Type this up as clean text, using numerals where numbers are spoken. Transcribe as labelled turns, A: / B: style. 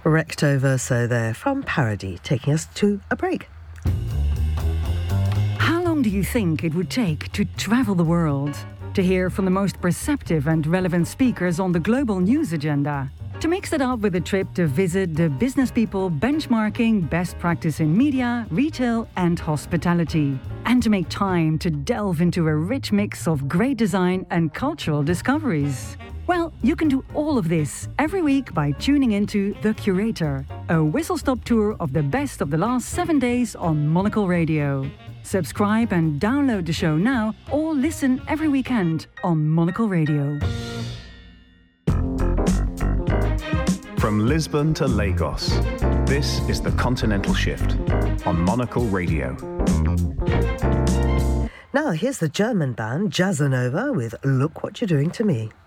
A: Recto verso there from Parody, taking us to a break.
B: How long do you think it would take to travel the world? To hear from the most perceptive and relevant speakers on the global news agenda? To mix it up with a trip to visit the business people benchmarking best practice in media, retail and hospitality? And to make time to delve into a rich mix of great design and cultural discoveries? Well, you can do all of this every week by tuning into The Curator, a whistle-stop tour of the best of the last 7 days on Monocle Radio. Subscribe and download the show now or listen every weekend on Monocle Radio.
C: From Lisbon to Lagos, this is The Continental Shift on Monocle Radio.
A: Now here's the German band Jazzanova with Look What You're Doing to Me.